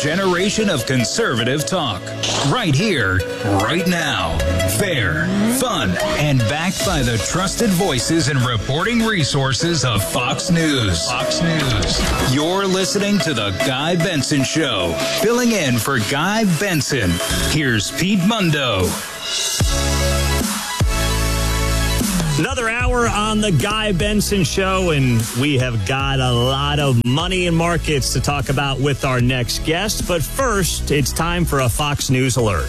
generation of conservative talk. Right here, right now. Fair, fun, and backed by the trusted voices and reporting resources of Fox News. Fox News. You're listening to The Guy Benson Show. Filling in for Guy Benson, here's Pete Mundo. Another hour on the Guy Benson Show, and we have got a lot of money and markets to talk about with our next guest. But first, it's time for a Fox News alert.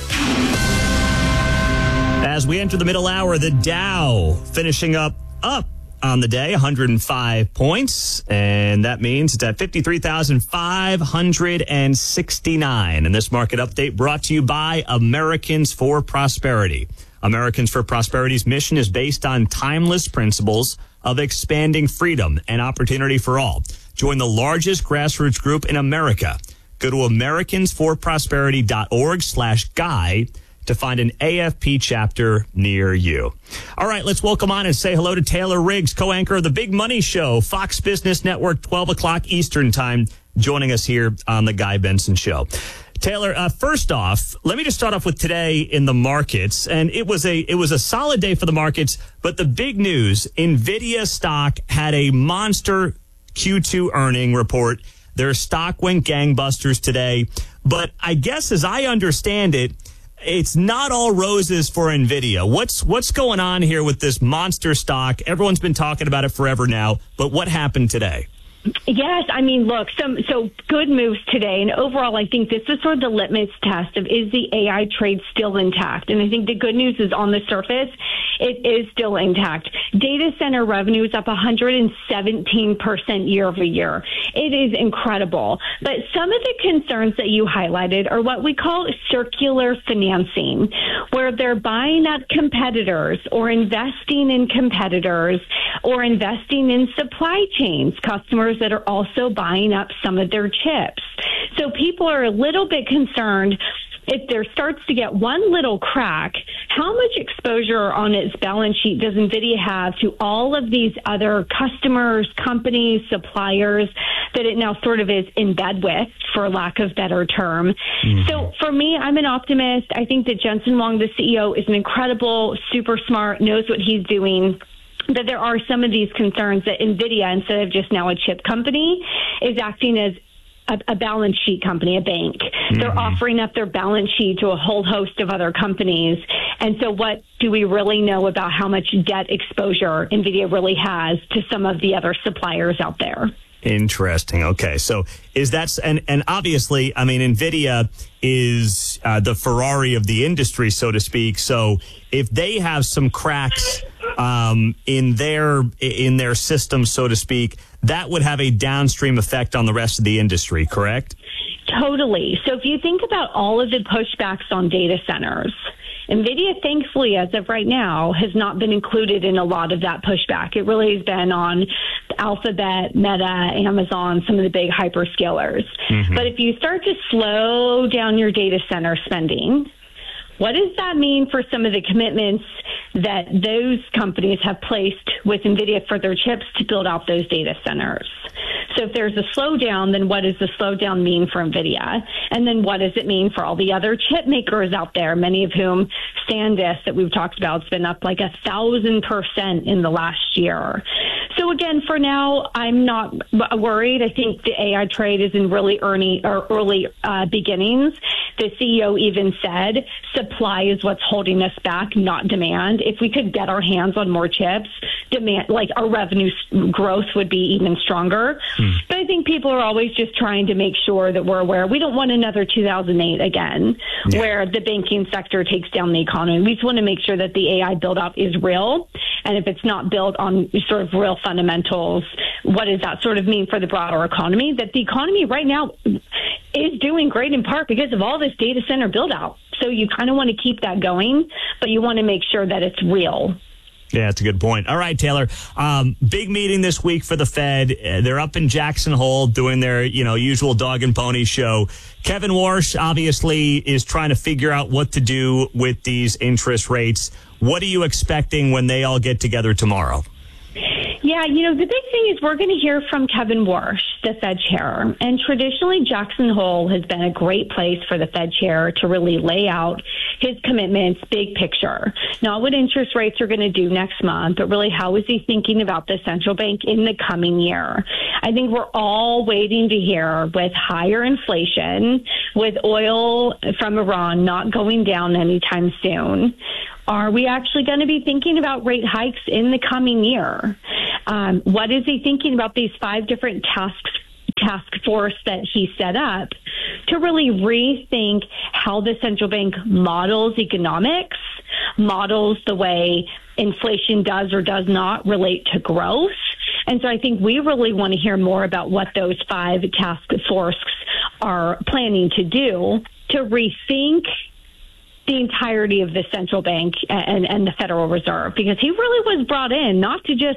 As we enter the middle hour, the Dow finishing up on the day, 105 points, and that means it's at 53,569. And this market update brought to you by Americans for Prosperity. Americans for Prosperity's mission is based on timeless principles of expanding freedom and opportunity for all. Join the largest grassroots group in America. Go to americansforprosperity.org/guy to find an AFP chapter near you. All right, let's welcome on and say hello to Taylor Riggs, co-anchor of the Big Money Show, Fox Business Network, 12 o'clock Eastern Time, joining us here on the Guy Benson Show. Taylor, first off, let me just start off with today in the markets, and it was a solid day for the markets. But the big news: NVIDIA stock had a monster Q2 earning report. Their stock went gangbusters today, but I guess as I understand it, it's not all roses for NVIDIA. What's going on here with this monster stock? Everyone's been talking about it forever now, but what happened today? Yes, I mean, look, so good moves today. And overall, I think this is sort of the litmus test of, is the AI trade still intact? And I think the good news is, on the surface, it is still intact. Data center revenue is up 117% year over year. It is incredible. But some of the concerns that you highlighted are what we call circular financing, where they're buying up competitors or investing in competitors or investing in supply chains, customers that are also buying up some of their chips. So people are a little bit concerned if there starts to get one little crack, how much exposure on its balance sheet does NVIDIA have to all of these other customers, companies, suppliers that it now sort of is in bed with, for lack of better term. So for me, I'm an optimist. I think that Jensen Huang, the CEO, is an incredible, super smart, knows what he's doing. That there are some of these concerns that NVIDIA, instead of just now a chip company, is acting as a balance sheet company, a bank. They're offering up their balance sheet to a whole host of other companies. And so what do we really know about how much debt exposure NVIDIA really has to some of the other suppliers out there? Interesting. Okay. So is that, and obviously, I mean, NVIDIA is the Ferrari of the industry, so to speak. So if they have some cracks in their system, so to speak, that would have a downstream effect on the rest of the industry, correct? Totally. So if you think about all of the pushbacks on data centers, NVIDIA, thankfully, as of right now, has not been included in a lot of that pushback. It really has been on Alphabet, Meta, Amazon, some of the big hyperscalers. But if you start to slow down your data center spending, what does that mean for some of the commitments that those companies have placed with NVIDIA for their chips to build out those data centers? So if there's a slowdown, then what does the slowdown mean for NVIDIA? And then what does it mean for all the other chip makers out there, many of whom SanDisk that we've talked about has been up like 1,000% in the last year. So again, for now, I'm not worried. I think the AI trade is in really early beginnings. The CEO even said supply is what's holding us back, not demand. If we could get our hands on more chips, demand, like our revenue growth would be even stronger. But I think people are always just trying to make sure that we're aware. We don't want another 2008 again, where the banking sector takes down the economy. We just want to make sure that the AI build-up is real. And if it's not built on sort of real fundamentals, what does that sort of mean for the broader economy? That the economy right now is doing great in part because of all this data center build-out. So you kind of want to keep that going, but you want to make sure that it's real. Yeah, that's a good point. All right, Taylor. Big meeting this week for the Fed. They're up in Jackson Hole doing their, usual dog and pony show. Kevin Warsh obviously is trying to figure out what to do with these interest rates. What are you expecting when they all get together tomorrow? Yeah, Yeah, the big thing is we're going to hear from Kevin Warsh, the Fed chair. And traditionally, Jackson Hole has been a great place for the Fed chair to really lay out his commitments, big picture. Not what interest rates are going to do next month, but really how is he thinking about the central bank in the coming year. I think we're all waiting to hear, with higher inflation, with oil from Iran not going down anytime soon, are we actually going to be thinking about rate hikes in the coming year? What is he thinking about these 5 different task force that he set up to really rethink how the central bank models economics, models the way inflation does or does not relate to growth? And so I think we really want to hear more about what those 5 task forces are planning to do to rethink the entirety of the central bank and the Federal Reserve, because he really was brought in not to just,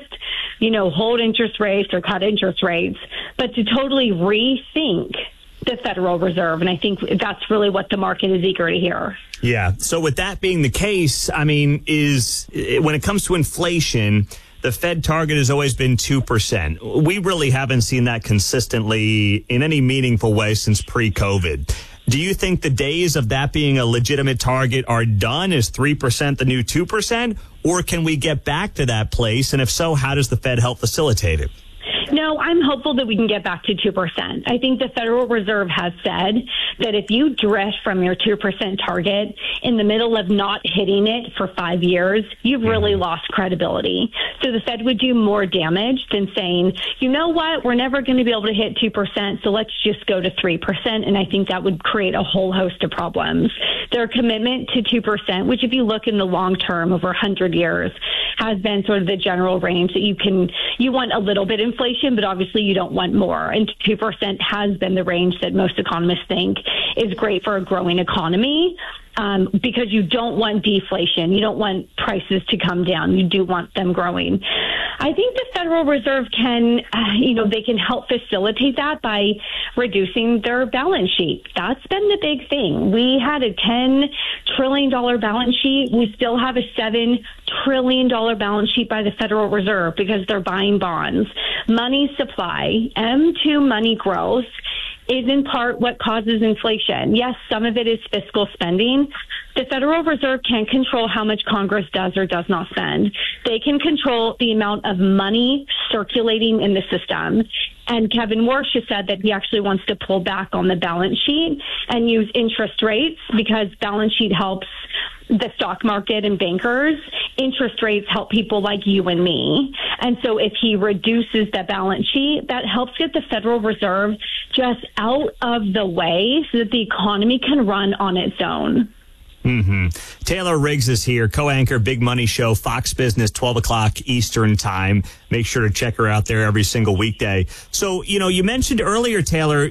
hold interest rates or cut interest rates, but to totally rethink the Federal Reserve. And I think that's really what the market is eager to hear. Yeah. So with that being the case, I mean, when it comes to inflation, the Fed target has always been 2%. We really haven't seen that consistently in any meaningful way since pre-COVID. Do you think the days of that being a legitimate target are done? Is 3% the new 2%? Or can we get back to that place? And if so, how does the Fed help facilitate it? No, I'm hopeful that we can get back to 2%. I think the Federal Reserve has said that if you drift from your 2% target in the middle of not hitting it for 5 years, you've really lost credibility. So the Fed would do more damage than saying, you know what, we're never going to be able to hit 2%, so let's just go to 3%. And I think that would create a whole host of problems. Their commitment to 2%, which if you look in the long term over 100 years, has been sort of the general range that you want a little bit inflation, but obviously you don't want more. And 2% has been the range that most economists think is great for a growing economy, because you don't want deflation. You don't want prices to come down. You do want them growing. I think the Federal Reserve can, they can help facilitate that by reducing their balance sheet. That's been the big thing. We had a $10 trillion balance sheet. We still have a $7 trillion balance sheet by the Federal Reserve because they're buying bonds. Money supply, M2 money growth, is in part what causes inflation. Yes, some of it is fiscal spending. The Federal Reserve can't control how much Congress does or does not spend. They can control the amount of money circulating in the system. And Kevin Warsh has said that he actually wants to pull back on the balance sheet and use interest rates, because balance sheet helps the stock market and bankers. Interest rates help people like you and me. And so if he reduces the balance sheet, that helps get the Federal Reserve just out of the way so that the economy can run on its own. Mm-hmm. Taylor Riggs is here, co-anchor, Big Money Show, Fox Business, 12 o'clock Eastern time. Make sure to check her out there every single weekday. So, you mentioned earlier, Taylor,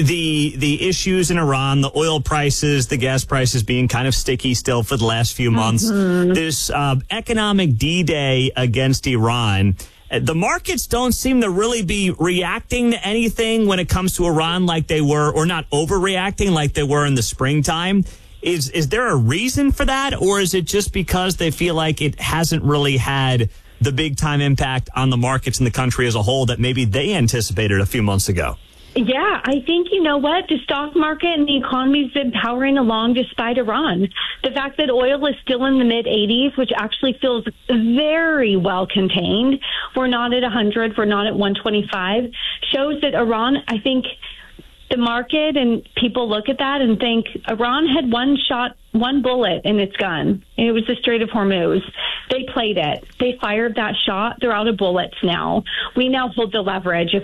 the issues in Iran, the oil prices, the gas prices being kind of sticky still for the last few months. Mm-hmm. This economic D-Day against Iran. The markets don't seem to really be reacting to anything when it comes to Iran like they were, or not overreacting like they were in the springtime. Is there a reason for that, or is it just because they feel like it hasn't really had the big time impact on the markets in the country as a whole that maybe they anticipated a few months ago? Yeah, I think, the stock market and the economy's been powering along despite Iran. The fact that oil is still in the mid-80s, which actually feels very well contained. We're not at 100, we're not at 125, shows that Iran, I think, the market and people look at that and think Iran had one bullet in its gun. It was the Strait of Hormuz. They played it. They fired that shot. They're out of bullets now. We now hold the leverage.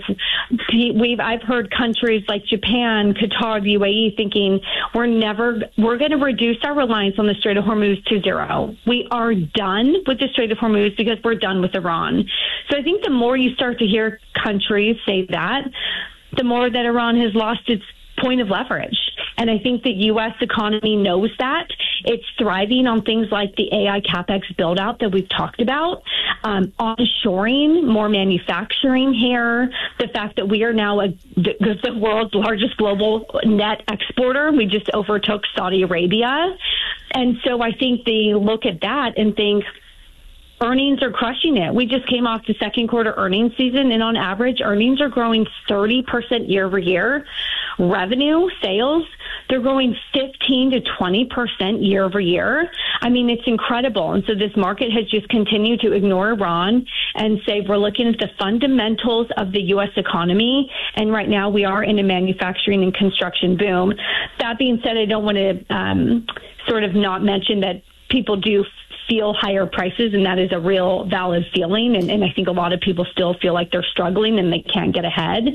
I've heard countries like Japan, Qatar, the UAE thinking we're going to reduce our reliance on the Strait of Hormuz to zero. We are done with the Strait of Hormuz because we're done with Iran. So I think the more you start to hear countries say that, the more that Iran has lost its point of leverage. And I think the U.S. economy knows that. It's thriving on things like the AI CapEx build out that we've talked about, onshoring, more manufacturing here, the fact that we are now the world's largest global net exporter. We just overtook Saudi Arabia. And so I think they look at that and think, earnings are crushing it. We just came off the second quarter earnings season, and on average, earnings are growing 30% year over year. Revenue, sales, they're growing 15 to 20% year over year. I mean, it's incredible. And so this market has just continued to ignore Iran and say we're looking at the fundamentals of the U.S. economy. And right now we are in a manufacturing and construction boom. That being said, I don't want to sort of not mention that people do feel higher prices, and that is a real valid feeling. And I think a lot of people still feel like they're struggling and they can't get ahead.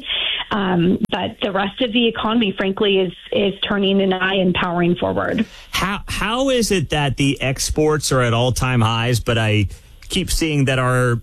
But the rest of the economy, frankly, is turning an eye and powering forward. How is it that the exports are at all-time highs, but I keep seeing that our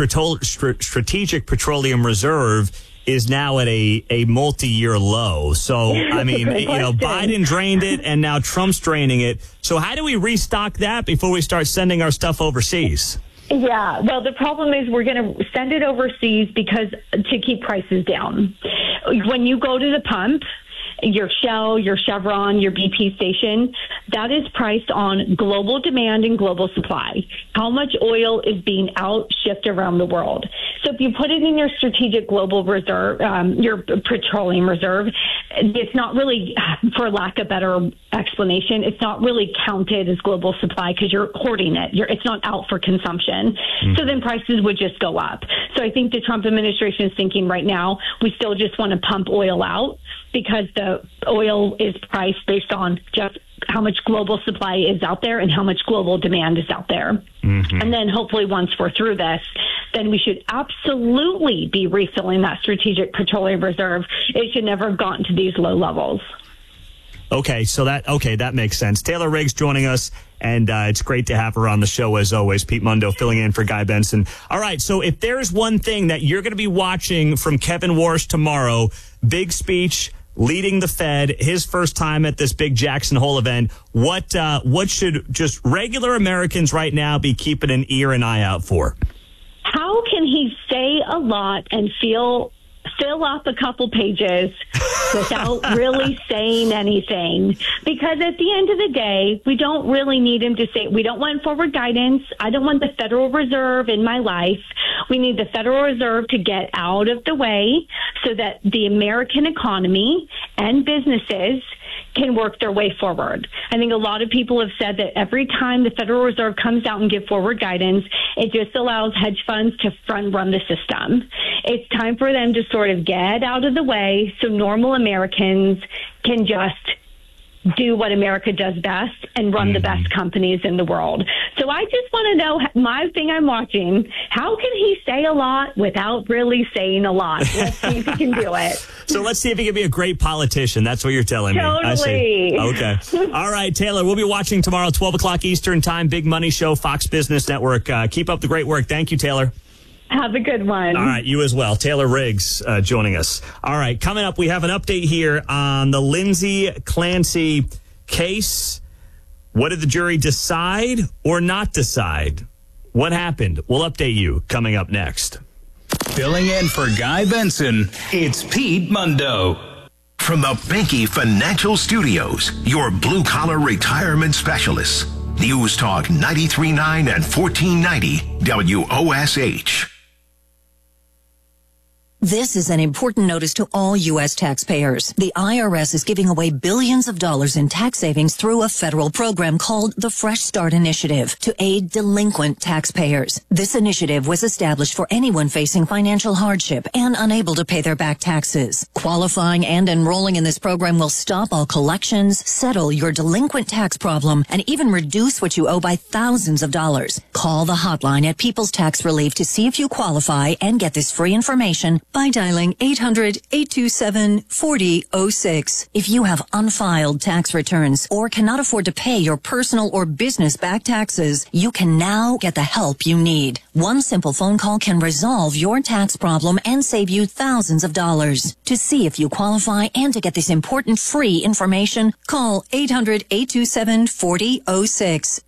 strategic petroleum reserve is now at a multi-year low? So, I mean, Biden drained it, and now Trump's draining it. So how do we restock that before we start sending our stuff overseas? Yeah, well, the problem is we're going to send it overseas because to keep prices down. When you go to the pump, your Shell, your Chevron, your BP station, that is priced on global demand and global supply. How much oil is being outshipped around the world? So if you put it in your strategic global reserve, your petroleum reserve, it's not really, for lack of better explanation, it's not really counted as global supply because you're hoarding it. It's not out for consumption. So then prices would just go up. So I think the Trump administration is thinking right now, we still just want to pump oil out because the oil is priced based on just how much global supply is out there and how much global demand is out there. And then hopefully once we're through this, then we should absolutely be refilling that strategic petroleum reserve. It should never have gotten to these low levels. Okay, that makes sense. Taylor Riggs joining us, and it's great to have her on the show as always. Pete Mundo filling in for Guy Benson. All right, so if there's one thing that you're going to be watching from Kevin Warsh tomorrow, big speech, leading the Fed, his first time at this big Jackson Hole event, what should just regular Americans right now be keeping an ear and eye out for? How can he say a lot and fill up a couple pages without really saying anything? Because at the end of the day, we don't really need him to say, we don't want forward guidance. I don't want the Federal Reserve in my life. We need the Federal Reserve to get out of the way so that the American economy and businesses can work their way forward. I think a lot of people have said that every time the Federal Reserve comes out and give forward guidance, it just allows hedge funds to front run the system. It's time for them to sort of get out of the way so normal Americans can just do what America does best and run the best companies in the world. So I just want to know, my thing I'm watching, how can he say a lot without really saying a lot? Let's see if he can do it. So let's see if he can be a great politician. That's what you're telling me. Totally. I see. Okay. All right, Taylor, we'll be watching tomorrow, 12 o'clock Eastern time, Big Money Show, Fox Business Network. Keep up the great work. Thank you, Taylor. Have a good one. All right, you as well. Taylor Riggs joining us. All right, coming up, we have an update here on the Lindsay Clancy case. What did the jury decide or not decide? What happened? We'll update you coming up next. Filling in for Guy Benson, it's Pete Mundo. From the Banky Financial Studios, your blue-collar retirement specialists. News Talk 93.9 and 1490 WOSH. This is an important notice to all U.S. taxpayers. The IRS is giving away billions of dollars in tax savings through a federal program called the Fresh Start Initiative to aid delinquent taxpayers. This initiative was established for anyone facing financial hardship and unable to pay their back taxes. Qualifying and enrolling in this program will stop all collections, settle your delinquent tax problem, and even reduce what you owe by thousands of dollars. Call the hotline at People's Tax Relief to see if you qualify and get this free information by dialing 800-827-4006. If you have unfiled tax returns or cannot afford to pay your personal or business back taxes, you can now get the help you need. One simple phone call can resolve your tax problem and save you thousands of dollars. To see if you qualify and to get this important free information, call 800-827-4006.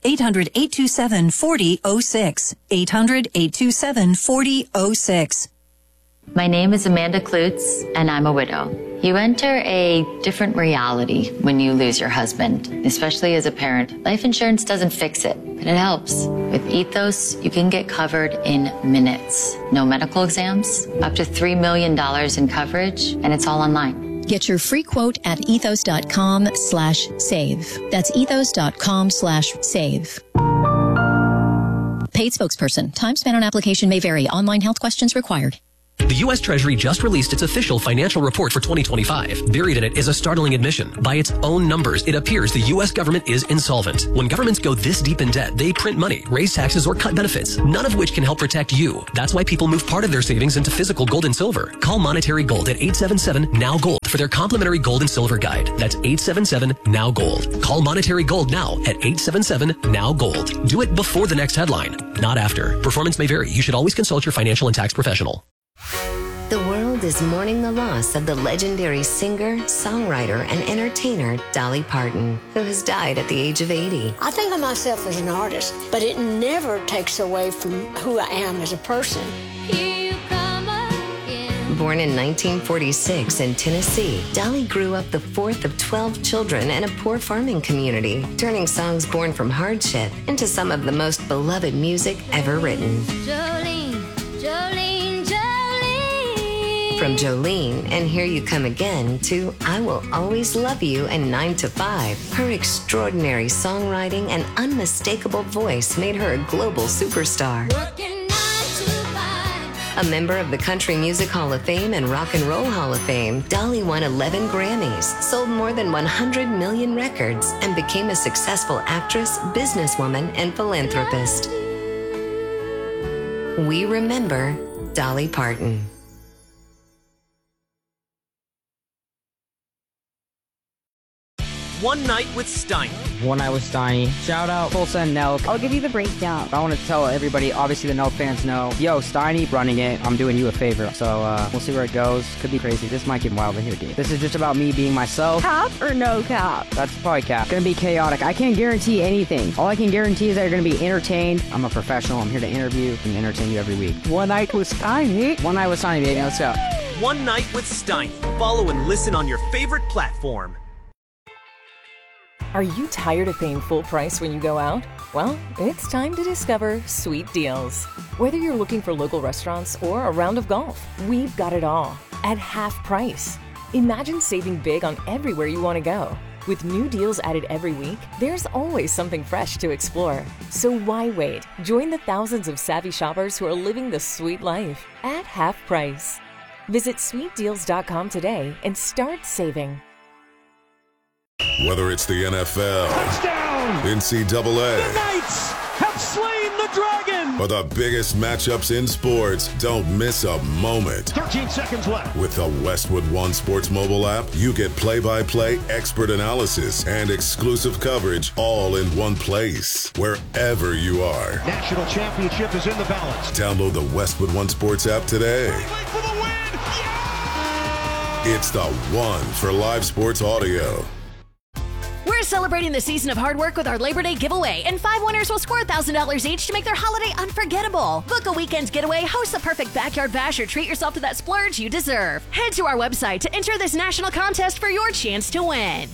800-827-4006. 800-827-4006. My name is Amanda Klutz, and I'm a widow. You enter a different reality when you lose your husband, especially as a parent. Life insurance doesn't fix it, but it helps. With Ethos, you can get covered in minutes. No medical exams, up to $3 million in coverage, and it's all online. Get your free quote at ethos.com/save. That's ethos.com/save. Paid spokesperson. Time spent on application may vary. Online health questions required. The U.S. Treasury just released its official financial report for 2025. Buried in it is a startling admission. By its own numbers, it appears the U.S. government is insolvent. When governments go this deep in debt, they print money, raise taxes, or cut benefits, none of which can help protect you. That's why people move part of their savings into physical gold and silver. Call Monetary Gold at 877-NOW-GOLD for their complimentary gold and silver guide. That's 877-NOW-GOLD. Call Monetary Gold now at 877-NOW-GOLD. Do it before the next headline, not after. Performance may vary. You should always consult your financial and tax professional. The world is mourning the loss of the legendary singer, songwriter, and entertainer Dolly Parton, who has died at the age of 80. I think of myself as an artist, but it never takes away from who I am as a person. Born in 1946 in Tennessee, Dolly grew up the fourth of 12 children in a poor farming community, turning songs born from hardship into some of the most beloved music ever written. Jolene, Jolene, Jolene. From Jolene and Here You Come Again to I Will Always Love You and 9 to 5, her extraordinary songwriting and unmistakable voice made her a global superstar. A member of the Country Music Hall of Fame and Rock and Roll Hall of Fame, Dolly won 11 Grammys, sold more than 100 million records, and became a successful actress, businesswoman, and philanthropist. We remember Dolly Parton. One Night with Steiny. One Night with Steiny. Shout out Tulsa and Nelk. I'll give you the breakdown. I want to tell everybody, obviously the Nelk fans know, yo, Steiny running it, I'm doing you a favor. So we'll see where it goes. Could be crazy. This might get wild in here, dude. This is just about me being myself. Cap or no cap? That's probably cap. Gonna be chaotic. I can't guarantee anything. All I can guarantee is that you're gonna be entertained. I'm a professional. I'm here to interview and entertain you every week. One Night with Steiny. One Night with Steiny, baby. Let's go. One Night with Steiny. Follow and listen on your favorite platform. Are you tired of paying full price when you go out? Well, it's time to discover Sweet Deals. Whether you're looking for local restaurants or a round of golf, we've got it all at half price. Imagine saving big on everywhere you want to go. With new deals added every week, there's always something fresh to explore. So why wait? Join the thousands of savvy shoppers who are living the sweet life at half price. Visit sweetdeals.com today and start saving. Whether it's the NFL, touchdown, NCAA, the Knights have slain the dragon, or the biggest matchups in sports, don't miss a moment. 13 seconds left. With the Westwood One Sports mobile app, you get play-by-play, expert analysis, and exclusive coverage all in one place, wherever you are. National championship is in the balance. Download the Westwood One Sports app today. For the win. Yeah! It's the one for live sports audio. We're celebrating the season of hard work with our Labor Day giveaway, and 5 winners will score $1,000 each to make their holiday unforgettable. Book a weekend getaway, host the perfect backyard bash, or treat yourself to that splurge you deserve. Head to our website to enter this national contest for your chance to win.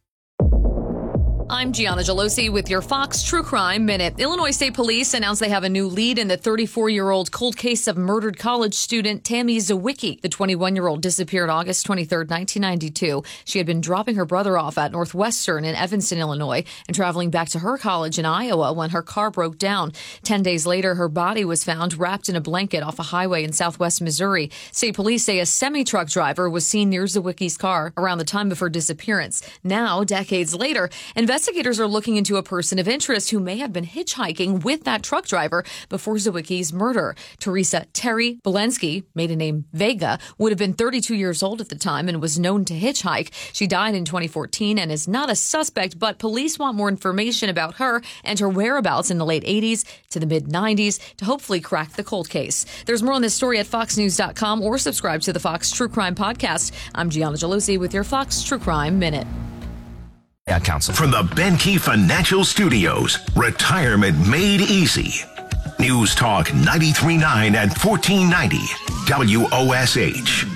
I'm Gianna Gelosi with your Fox True Crime Minute. Illinois State Police announced they have a new lead in the 34-year-old cold case of murdered college student Tammy Zawicki. The 21-year-old disappeared August 23, 1992. She had been dropping her brother off at Northwestern in Evanston, Illinois, and traveling back to her college in Iowa when her car broke down. 10 days later, her body was found wrapped in a blanket off a highway in southwest Missouri. State police say a semi-truck driver was seen near Zawicki's car around the time of her disappearance. Now, decades later, investigators are looking into a person of interest who may have been hitchhiking with that truck driver before Zawicki's murder. Teresa Terry Belensky, maiden name Vega, would have been 32 years old at the time and was known to hitchhike. She died in 2014 and is not a suspect, but police want more information about her and her whereabouts in the late 80s to the mid-90s to hopefully crack the cold case. There's more on this story at foxnews.com or subscribe to the Fox True Crime Podcast. I'm Gianna Gelosi with your Fox True Crime Minute. Council. From the Ben Key Financial Studios, retirement made easy. News Talk 93.9 and 1490 WOSH.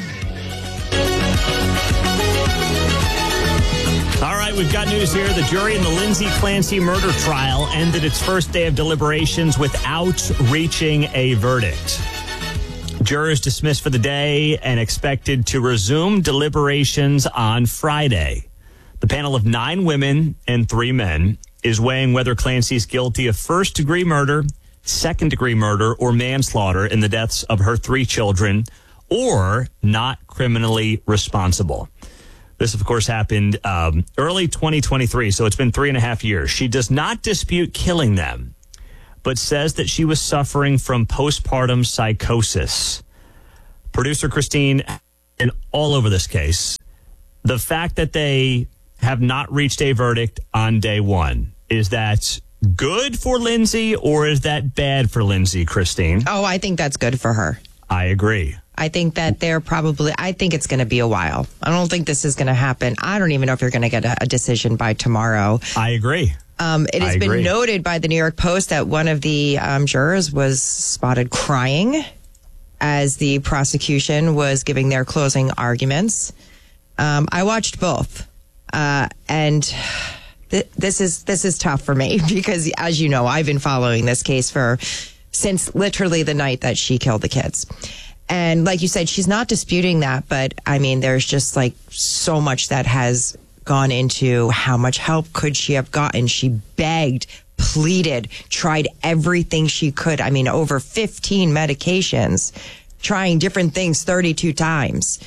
All right, we've got news here. The jury in the Lindsay Clancy murder trial ended its first day of deliberations without reaching a verdict. Jurors dismissed for the day and expected to resume deliberations on Friday. The panel of 9 women and 3 men is weighing whether Clancy is guilty of first-degree murder, second-degree murder, or manslaughter in the deaths of her 3 children, or not criminally responsible. This, of course, happened early 2023, so it's been 3.5 years. She does not dispute killing them, but says that she was suffering from postpartum psychosis. Producer Christine, and all over this case, the fact that they have not reached a verdict on day one, is that good for Lindsay or is that bad for Lindsay, Christine? Oh, I think that's good for her. I agree. I think that I think it's going to be a while. I don't think this is going to happen. I don't even know if you're going to get a decision by tomorrow. I agree. It has been noted by the New York Post that one of the jurors was spotted crying as the prosecution was giving their closing arguments. I watched both. And this is tough for me because, as you know, I've been following this case since literally the night that she killed the kids. And like you said, she's not disputing that, but I mean, there's just like so much that has gone into how much help could she have gotten. She begged, pleaded, tried everything she could. I mean, over 15 medications, trying different things 32 times.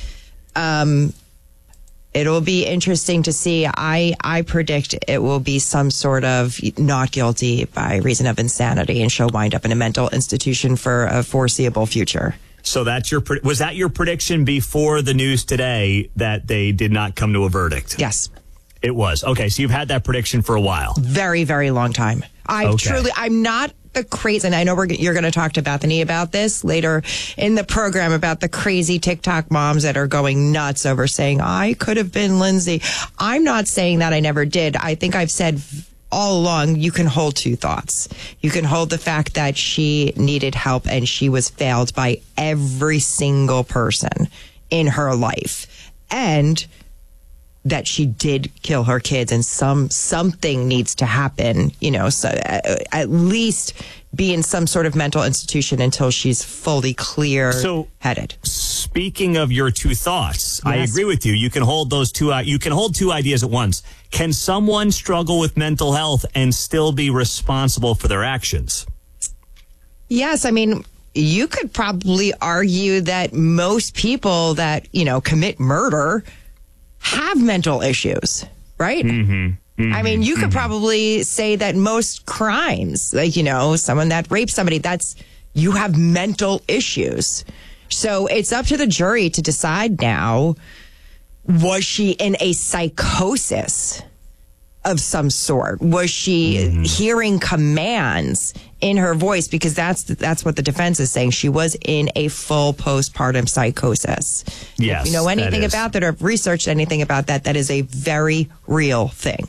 It'll be interesting to see. I predict it will be some sort of not guilty by reason of insanity, and she'll wind up in a mental institution for a foreseeable future. So was that your prediction before the news today that they did not come to a verdict? Yes. It was. Okay, so you've had that prediction for a while. Very, very long time. I'm not the crazy, and I know you're going to talk to Bethany about this later in the program, about the crazy TikTok moms that are going nuts over saying, I could have been Lindsay. I'm not saying that I never did. I think I've said all along, you can hold 2 thoughts. You can hold the fact that she needed help and she was failed by every single person in her life, and that she did kill her kids, and something needs to happen, so at least be in some sort of mental institution until she's fully clear-headed. Speaking of your 2 thoughts, yes. I agree with you. You can hold those 2. You can hold 2 ideas at once. Can someone struggle with mental health and still be responsible for their actions? Yes, I mean, you could probably argue that most people that commit murder have mental issues, right? Mm-hmm. I mean, you could probably say that most crimes, like, someone that rapes somebody, you have mental issues. So it's up to the jury to decide now, was she in a psychosis of some sort? Was she hearing commands in her voice? Because that's what the defense is saying. She was in a full postpartum psychosis. Yes. If you know anything about that or have researched anything about that, that is a very real thing.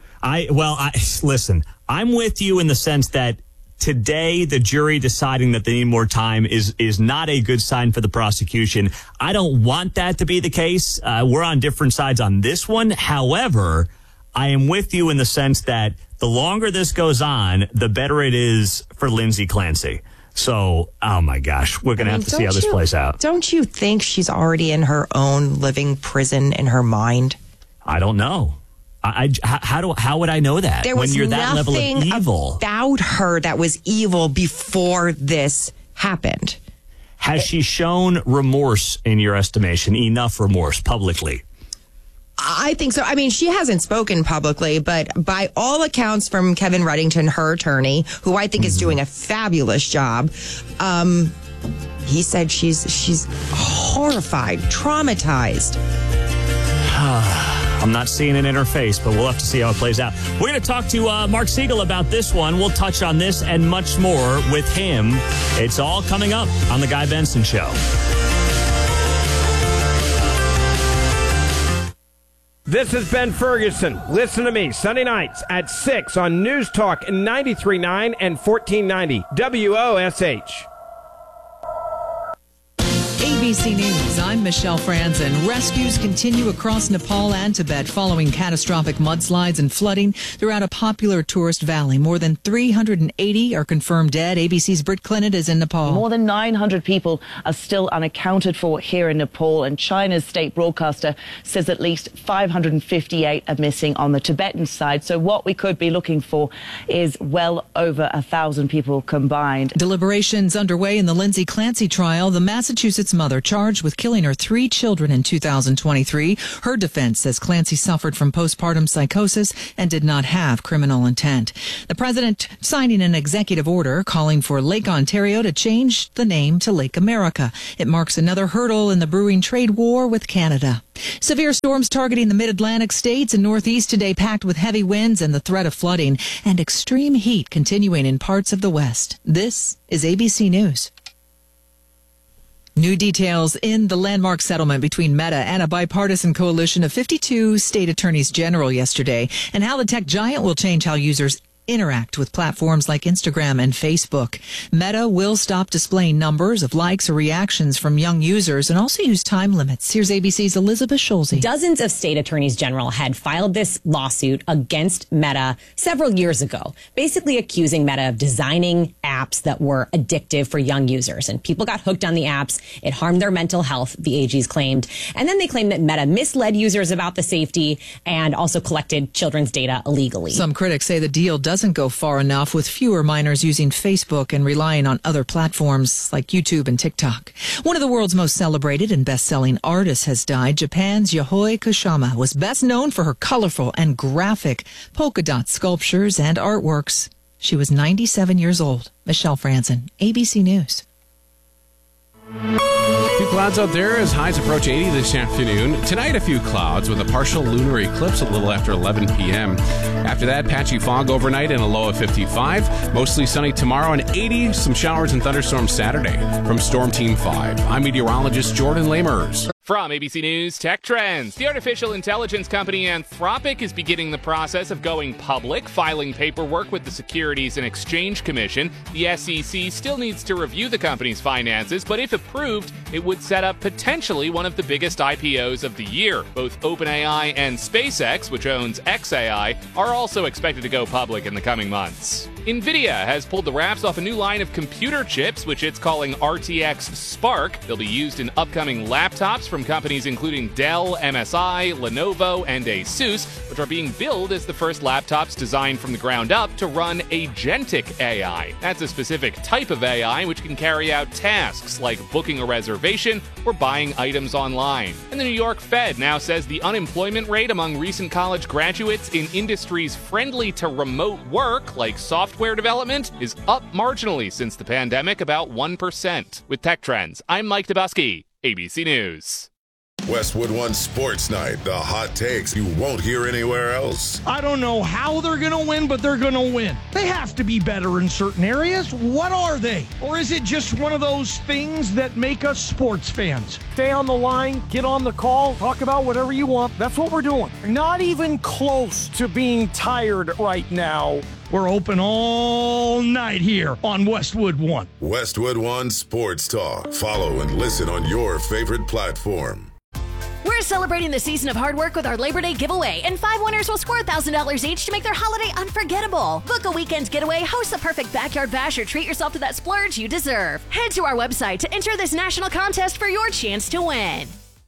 Listen, I'm with you in the sense that today the jury deciding that they need more time is not a good sign for the prosecution. I don't want that to be the case. We're on different sides on this one. However, I am with you in the sense that the longer this goes on, the better it is for Lindsay Clancy. So, oh my gosh, we're going to have to see how this plays out. Don't you think she's already in her own living prison in her mind? I don't know. How would I know that? There was when you're that level of evil about her that was evil before this happened. Has she shown remorse in your estimation? Enough remorse publicly? I think so. I mean, she hasn't spoken publicly, but by all accounts from Kevin Reddington, her attorney, who I think is doing a fabulous job, he said she's horrified, traumatized. I'm not seeing it in her face, but we'll have to see how it plays out. We're going to talk to Mark Siegel about this one. We'll touch on this and much more with him. It's all coming up on The Guy Benson Show. This is Ben Ferguson. Listen to me Sunday nights at 6 on News Talk 93.9 and 1490 WOSH. ABC News, I'm Michelle Franzen. Rescues continue across Nepal and Tibet following catastrophic mudslides and flooding throughout a popular tourist valley. More than 380 are confirmed dead. ABC's Britt Clinton is in Nepal. More than 900 people are still unaccounted for here in Nepal, and China's state broadcaster says at least 558 are missing on the Tibetan side. So what we could be looking for is well over 1,000 people combined. Deliberations underway in the Lindsay Clancy trial. The Massachusetts mother charged with killing her 3 children in 2023. Her defense says Clancy suffered from postpartum psychosis and did not have criminal intent. The president signing an executive order calling for Lake Ontario to change the name to Lake America. It marks another hurdle in the brewing trade war with Canada. Severe storms targeting the mid-Atlantic states and Northeast today, packed with heavy winds and the threat of flooding, and extreme heat continuing in parts of the West. This is ABC News. New details in the landmark settlement between Meta and a bipartisan coalition of 52 state attorneys general yesterday, and how the tech giant will change how users interact with platforms like Instagram and Facebook. Meta will stop displaying numbers of likes or reactions from young users and also use time limits. Here's ABC's Elizabeth Schulze. Dozens of state attorneys general had filed this lawsuit against Meta several years ago, basically accusing Meta of designing apps that were addictive for young users. And people got hooked on the apps. It harmed their mental health, the AGs claimed. And then they claimed that Meta misled users about the safety and also collected children's data illegally. Some critics say the deal doesn't go far enough, with fewer minors using Facebook and relying on other platforms like YouTube and TikTok. One of the world's most celebrated and best-selling artists has died. Japan's Yayoi Kusama was best known for her colorful and graphic polka dot sculptures and artworks. She was 97 years old. Michelle Franzen, ABC News. A few clouds out there as highs approach 80 this afternoon. Tonight, a few clouds with a partial lunar eclipse a little after 11 p.m. After that, patchy fog overnight and a low of 55. Mostly sunny tomorrow and 80. Some showers and thunderstorms Saturday. From Storm Team 5, I'm meteorologist Jordan Lamers. From ABC News Tech Trends, the artificial intelligence company Anthropic is beginning the process of going public, filing paperwork with the Securities and Exchange Commission. The SEC still needs to review the company's finances, but if approved, it would set up potentially one of the biggest IPOs of the year. Both OpenAI and SpaceX, which owns xAI, are also expected to go public in the coming months. NVIDIA has pulled the wraps off a new line of computer chips, which it's calling RTX Spark. They'll be used in upcoming laptops from companies including Dell, MSI, Lenovo, and ASUS, which are being billed as the first laptops designed from the ground up to run agentic AI. That's a specific type of AI which can carry out tasks like booking a reservation or buying items online. And the New York Fed now says the unemployment rate among recent college graduates in industries friendly to remote work, like software development, is up marginally since the pandemic, about 1%. With Tech Trends, I'm Mike Dubusky, ABC News. Westwood One Sports Night, the hot takes you won't hear anywhere else. I don't know how they're going to win, but they're going to win. They have to be better in certain areas. What are they? Or is it just one of those things that make us sports fans? Stay on the line, get on the call, talk about whatever you want. That's what we're doing. Not even close to being tired right now. We're open all night here on Westwood One. Westwood One Sports Talk. Follow and listen on your favorite platform. We're celebrating the season of hard work with our Labor Day giveaway, and 5 winners will score $1,000 each to make their holiday unforgettable. Book a weekend getaway, host the perfect backyard bash, or treat yourself to that splurge you deserve. Head to our website to enter this national contest for your chance to win.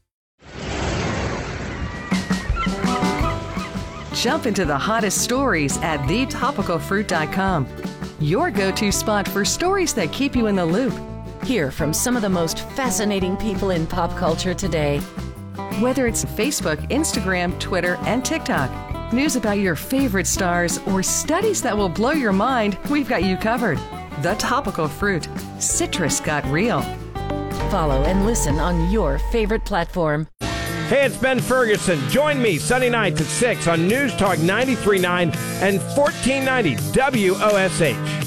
Jump into the hottest stories at thetopicalfruit.com. Your go-to spot for stories that keep you in the loop. Hear from some of the most fascinating people in pop culture today. Whether it's Facebook, Instagram, Twitter, and TikTok, news about your favorite stars, or studies that will blow your mind, we've got you covered. The Topical Fruit. Citrus got real. Follow and listen on your favorite platform. Hey, it's Ben Ferguson. Join me Sunday nights at 6 on News Talk 93.9 and 1490 WOSH.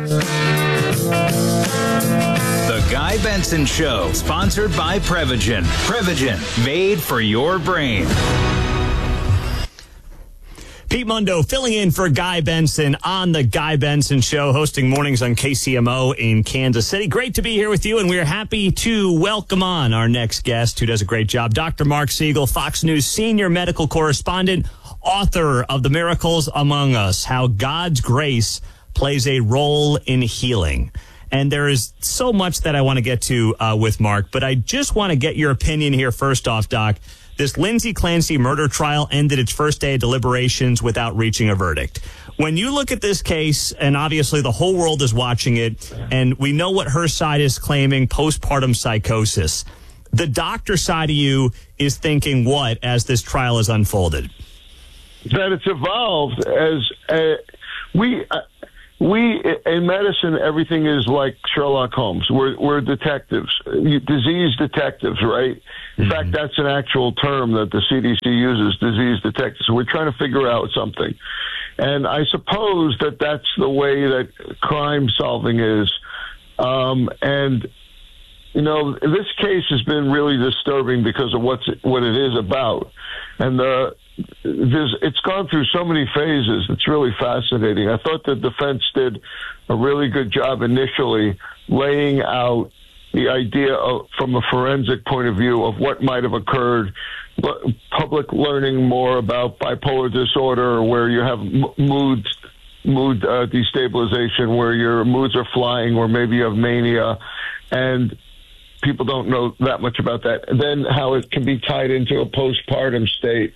The Guy Benson Show, sponsored by Prevagen. Prevagen, made for your brain. Pete Mundo filling in for Guy Benson on the Guy Benson Show, hosting mornings on KCMO in Kansas City. Great to be here with you, and we're happy to welcome on our next guest who does a great job, Dr. Mark Siegel, Fox News senior medical correspondent, author of The Miracles Among Us, How God's Grace Plays a Role in Healing. And there is so much that I want to get to with Mark, but I just want to get your opinion here first off, Doc. This Lindsay Clancy murder trial ended its first day of deliberations without reaching a verdict. When you look at this case, and obviously the whole world is watching it, and we know what her side is claiming, postpartum psychosis, the doctor side of you is thinking what as this trial has unfolded? That it's evolved as we in medicine, everything is like Sherlock Holmes. We're detectives, disease detectives, right? In fact, that's an actual term that the CDC uses, disease detectives. So we're trying to figure out something. And I suppose that that's the way that crime solving is. And, you know, this case has been really disturbing because of what it is about. And it's gone through so many phases. It's really fascinating. I thought the defense did a really good job initially laying out the idea of, from a forensic point of view, of what might have occurred, public learning more about bipolar disorder, where you have mood destabilization, where your moods are flying, or maybe you have mania, and people don't know that much about that. And then how it can be tied into a postpartum state,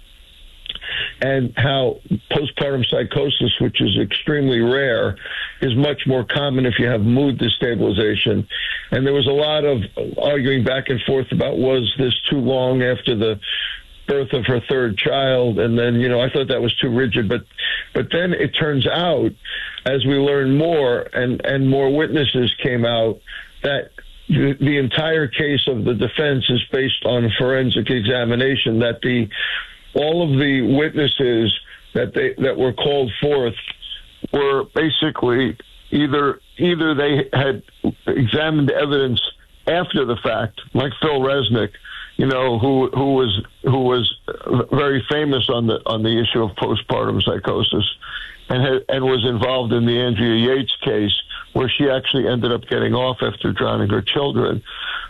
and how postpartum psychosis, which is extremely rare, is much more common if you have mood destabilization. And there was a lot of arguing back and forth about, was this too long after the birth of her third child? And then, you know, I thought that was too rigid. But then it turns out, as we learn more and more witnesses came out, that the entire case of the defense is based on forensic examination, that all of the witnesses that were called forth were basically either they had examined evidence after the fact, like Phil Resnick, you know, who was very famous on the issue of postpartum psychosis, and was involved in the Andrea Yates case, where she actually ended up getting off after drowning her children.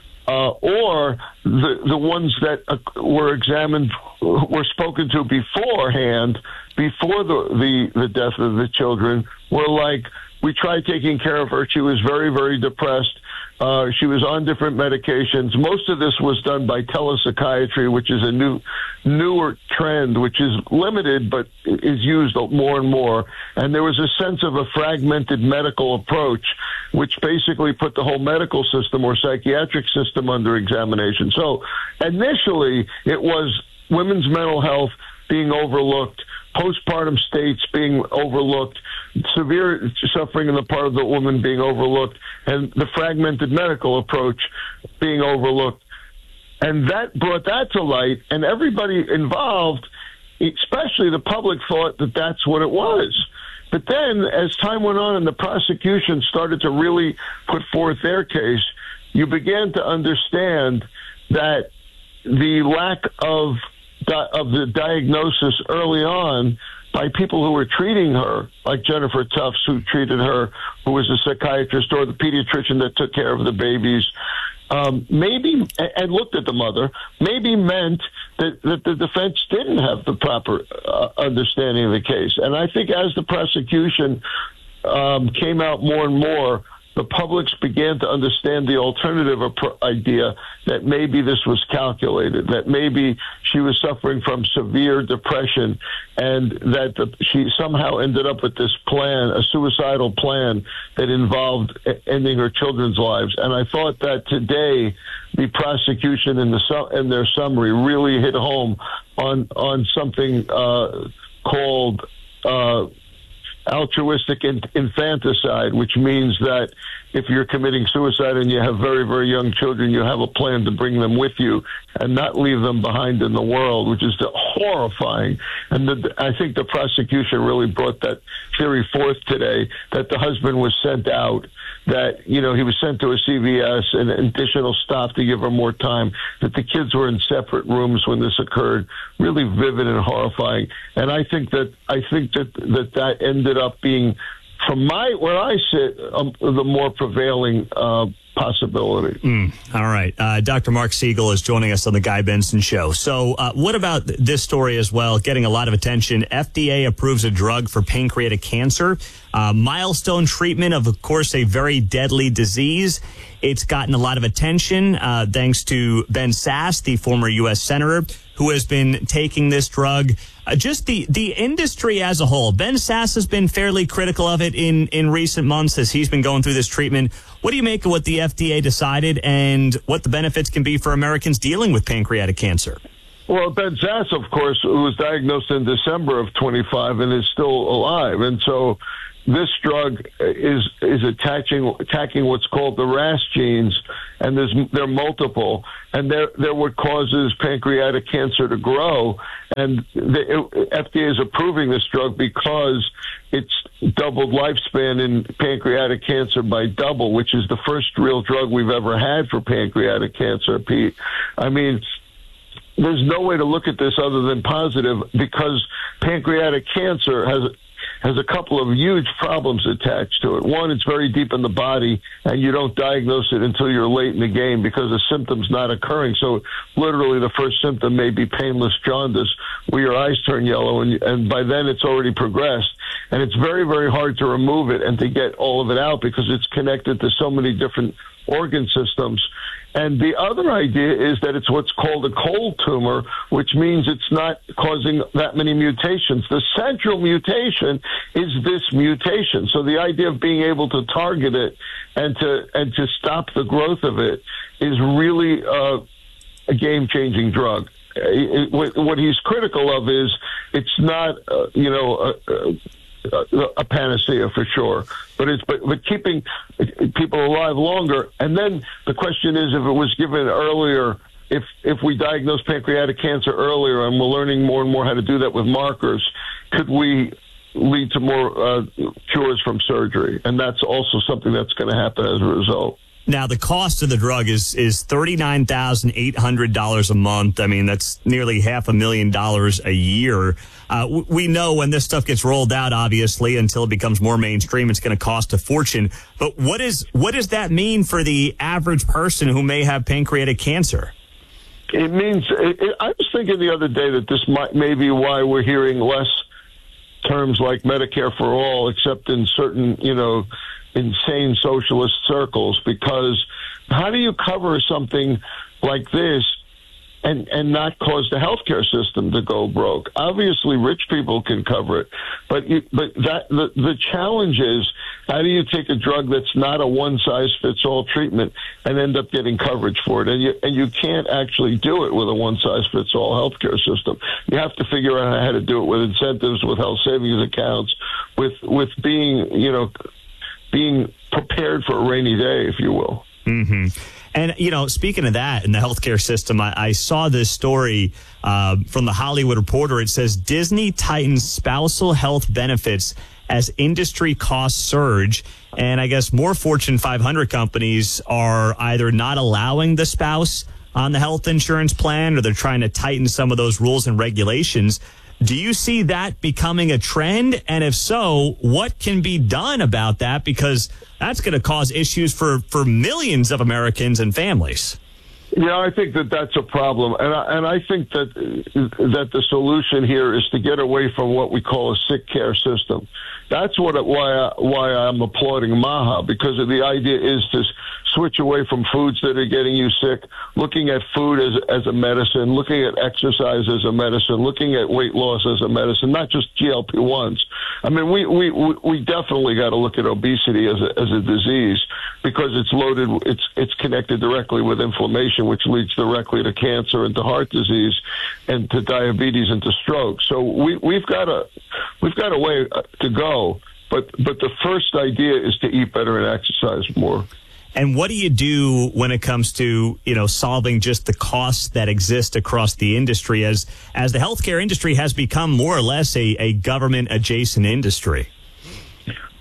Or the ones that were examined, were spoken to beforehand, before the death of the children, were like, we tried taking care of her. She was very, very depressed. She was on different medications. Most of this was done by telepsychiatry, which is a newer trend, which is limited but is used more and more. And there was a sense of a fragmented medical approach, which basically put the whole medical system or psychiatric system under examination. So initially, it was women's mental health being overlooked, postpartum states being overlooked, severe suffering on the part of the woman being overlooked, and the fragmented medical approach being overlooked. And that brought that to light, and everybody involved, especially the public, thought that that's what it was. But then, as time went on and the prosecution started to really put forth their case, you began to understand that the lack of the diagnosis early on by people who were treating her, like Jennifer Tufts, who treated her, who was a psychiatrist, or the pediatrician that took care of the babies, maybe, and looked at the mother, maybe meant that the defense didn't have the proper understanding of the case. And I think as the prosecution came out more and more, the public began to understand the alternative idea that maybe this was calculated, that maybe she was suffering from severe depression, and that she somehow ended up with this plan, a suicidal plan that involved ending her children's lives. And I thought that today the prosecution in their summary really hit home on something called altruistic infanticide, which means that if you're committing suicide and you have very, very young children, you have a plan to bring them with you and not leave them behind in the world, which is horrifying. And I think the prosecution really brought that theory forth today, that the husband was sent out that, he was sent to a CVS, an additional stop to give her more time, that the kids were in separate rooms when this occurred, really vivid and horrifying. And I think that ended up being, from where I sit, the more prevailing possibility. All right. Dr. Mark Siegel is joining us on the Guy Benson Show. So what about this story as well, getting a lot of attention? FDA approves a drug for pancreatic cancer. Milestone treatment of course, a very deadly disease. It's gotten a lot of attention thanks to Ben Sasse, the former U.S. Senator, who has been taking this drug. Just the industry as a whole. Ben Sasse has been fairly critical of it in recent months as he's been going through this treatment. What do you make of what the FDA decided and what the benefits can be for Americans dealing with pancreatic cancer? Well, Ben Sasse, of course, who was diagnosed in December of 25 and is still alive. And so this drug is attacking what's called the RAS genes, and there are multiple, and they're what causes pancreatic cancer to grow. And the FDA is approving this drug because it's doubled lifespan in pancreatic cancer by double, which is the first real drug we've ever had for pancreatic cancer, Pete. I mean, there's no way to look at this other than positive, because pancreatic cancer has a couple of huge problems attached to it. One, it's very deep in the body, and you don't diagnose it until you're late in the game because the symptom's not occurring. So literally the first symptom may be painless jaundice, where your eyes turn yellow, and by then it's already progressed. And it's very, very hard to remove it and to get all of it out because it's connected to so many different organ systems. And the other idea is that it's what's called a cold tumor, which means it's not causing that many mutations. The central mutation is this mutation. So the idea of being able to target it and to stop the growth of it is really a game-changing drug. What he's critical of is it's not, a panacea for sure, but keeping people alive longer. And then the question is, if it was given earlier, if we diagnose pancreatic cancer earlier, and we're learning more and more how to do that with markers, could we lead to more cures from surgery? And that's also something that's going to happen as a result. Now, the cost of the drug is $39,800 a month. I mean, that's nearly $500,000 a year. We know when this stuff gets rolled out, obviously, until it becomes more mainstream, it's going to cost a fortune. But what does that mean for the average person who may have pancreatic cancer? It means, I was thinking the other day that this may be why we're hearing less terms like Medicare for all, except in certain, insane socialist circles, because how do you cover something like this and not cause the healthcare system to go broke? Obviously, rich people can cover it, but the challenge is, how do you take a drug that's not a one-size-fits-all treatment and end up getting coverage for it? And you can't actually do it with a one-size-fits-all healthcare system. You have to figure out how to do it with incentives, with health savings accounts, with being prepared for a rainy day, if you will. Mm-hmm. And, speaking of that in the healthcare system, I saw this story from the Hollywood Reporter. It says Disney tightens spousal health benefits as industry costs surge. And I guess more Fortune 500 companies are either not allowing the spouse on the health insurance plan, or they're trying to tighten some of those rules and regulations. Do you see that becoming a trend? And if so, what can be done about that? Because that's going to cause issues for millions of Americans and families. Yeah, I think that's a problem, and I think that the solution here is to get away from what we call a sick care system. That's why I'm applauding MAHA, because the idea is to switch away from foods that are getting you sick, looking at food as a medicine, looking at exercise as a medicine, looking at weight loss as a medicine, not just GLP-1s. I mean, we definitely got to look at obesity as a disease, because it's connected directly with inflammation, which leads directly to cancer and to heart disease and to diabetes and to stroke. So we've got a way to go, but the first idea is to eat better and exercise more. And what do you do when it comes to, solving just the costs that exist across the industry as the healthcare industry has become more or less a government adjacent industry?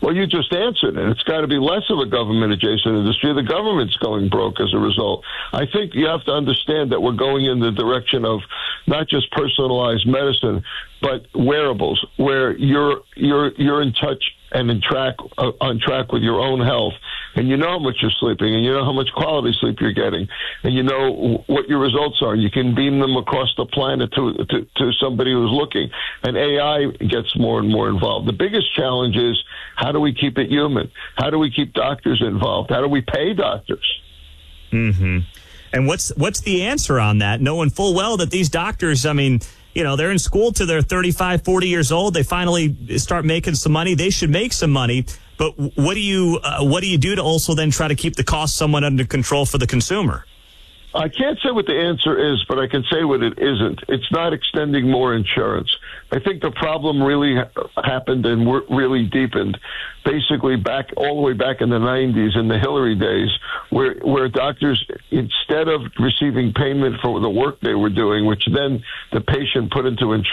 Well, you just answered it. It's got to be less of a government-adjacent industry. The government's going broke as a result. I think you have to understand that we're going in the direction of not just personalized medicine, but wearables, where you're in touch and on track with your own health, and you know how much you're sleeping, and you know how much quality sleep you're getting, and you know what your results are. You can beam them across the planet to somebody who's looking, and AI gets more and more involved. The biggest challenge is, how do we keep it human? How do we keep doctors involved? How do we pay doctors? Mm-hmm. And what's the answer on that? Knowing full well that these doctors, I mean, you know, they're in school till they're 35, 40 years old. They finally start making some money. They should make some money. But what do you do to also then try to keep the cost somewhat under control for the consumer? I can't say what the answer is, but I can say what it isn't. It's not extending more insurance. I think the problem really happened and really deepened basically all the way back in the 90s, in the Hillary days, where doctors, instead of receiving payment for the work they were doing, which then the patient put into insurance,